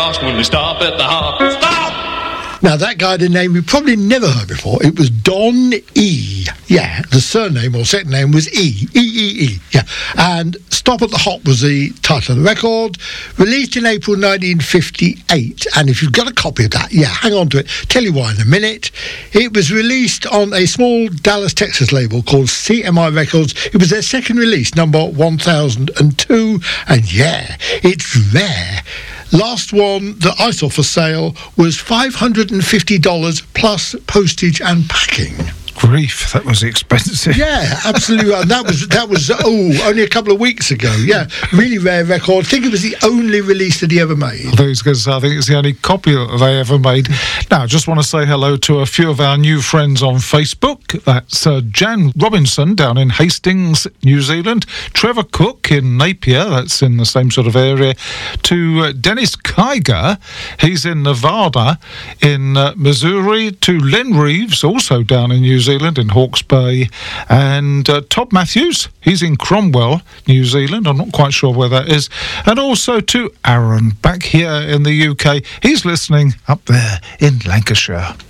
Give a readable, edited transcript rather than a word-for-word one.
lost when we stop at the hop. Stop! Now, that guy, the name you probably never heard before, it was Don E. Yeah, the surname or second name was E. E. Yeah, and Stop at the Hop was the title of the record, released in April 1958. And if you've got a copy of that, yeah, hang on to it. Tell you why in a minute. It was released on a small Dallas, Texas label called CMI Records. It was their second release, number 1002. And yeah, it's rare. Last one that I saw for sale was $550 plus postage and packing. Grief, that was expensive. Yeah, absolutely. And that was only a couple of weeks ago. Yeah, really rare record. I think it was the only release that he ever made. I think it's the only copy that they ever made. Now, just want to say hello to a few of our new friends on Facebook. That's Jan Robinson down in Hastings, New Zealand. Trevor Cook in Napier, that's in the same sort of area. To Dennis Kiger, he's in Nevada, in Missouri. To Len Reeves, also down in New Zealand, in Hawke's Bay. And Todd Matthews, he's in Cromwell, New Zealand. I'm not quite sure where that is. And also to Aaron, back here in the UK. He's listening up there in Lancashire.